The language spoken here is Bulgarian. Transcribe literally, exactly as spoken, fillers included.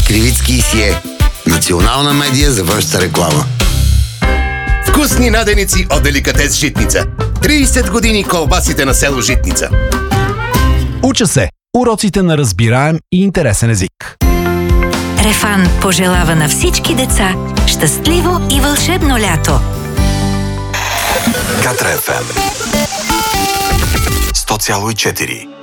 Кривицки и Сие. Национална медия за външна реклама. Вкусни наденици от Деликатес Житница. трийсет години колбасите на село Житница. Уча се. Уроците на разбираем и интересен език. Рефан пожелава на всички деца щастливо и вълшебно лято. Катра еф ем сто цяло и четири.